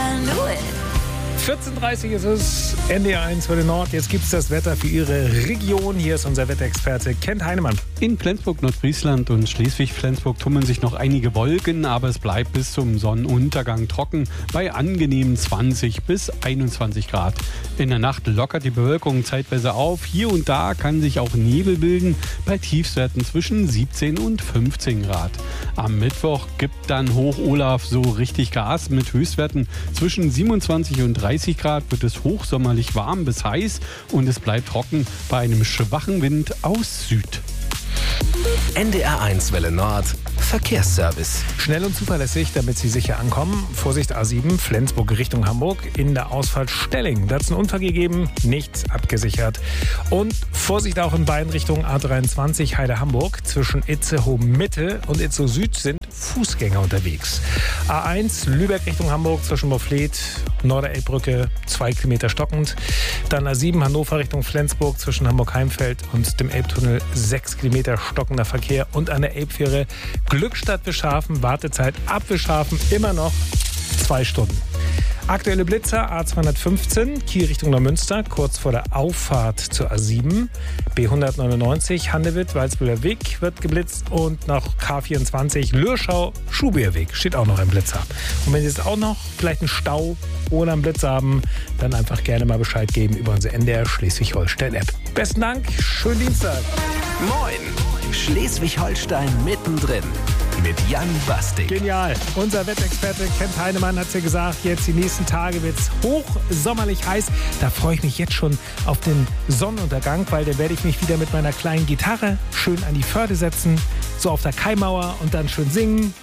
knew it. 14.30 ist es, NDR1 für den Nord. Jetzt gibt es das Wetter für Ihre Region. Hier ist unser Wetterexperte Kent Heinemann. In Flensburg, Nordfriesland und Schleswig-Flensburg tummeln sich noch einige Wolken, aber es bleibt bis zum Sonnenuntergang trocken bei angenehmen 20 bis 21 Grad. In der Nacht lockert die Bewölkung zeitweise auf. Hier und da kann sich auch Nebel bilden bei Tiefstwerten zwischen 17 und 15 Grad. Am Mittwoch gibt dann Hoch Olaf so richtig Gas mit Höchstwerten zwischen 27 und 30 Grad, wird es hochsommerlich warm bis heiß und es bleibt trocken bei einem schwachen Wind aus Süd. NDR1 Welle Nord Verkehrsservice. Schnell und zuverlässig, damit Sie sicher ankommen. Vorsicht A7, Flensburg Richtung Hamburg. In der Ausfahrt Stelling. Da hat es einen Unfall gegeben, nichts abgesichert. Und Vorsicht auch in beiden Richtungen A23 Heide-Hamburg. Zwischen Itzehoe Mitte und Itzehoe Süd sind Fußgänger unterwegs. A1 Lübeck Richtung Hamburg zwischen Mofflet, Norderelbbrücke 2 Kilometer stockend. Dann A7 Hannover Richtung Flensburg zwischen Hamburg-Heimfeld und dem Elbtunnel 6 Kilometer stockender Verkehr. Und an der Elbfähre Glückstadt-Wischhafen, Wartezeit ab Wischhafen immer noch 2 Stunden. Aktuelle Blitzer A215, Kiel Richtung Neumünster, kurz vor der Auffahrt zur A7. B199, Handewitt, Walsbühler Weg wird geblitzt und noch K24, Lürschau, Schubeerweg steht auch noch ein Blitzer. Und wenn Sie jetzt auch noch vielleicht einen Stau oder einen Blitzer haben, dann einfach gerne mal Bescheid geben über unsere NDR Schleswig-Holstein-App. Besten Dank, schönen Dienstag. Moin, Schleswig-Holstein mittendrin. Mit Jan Bastik. Genial. Unser Wettexperte Kent Heinemann hat es ja gesagt, jetzt die nächsten Tage wird es hochsommerlich heiß. Da freue ich mich jetzt schon auf den Sonnenuntergang, weil da werde ich mich wieder mit meiner kleinen Gitarre schön an die Förde setzen, so auf der Kaimauer und dann schön singen.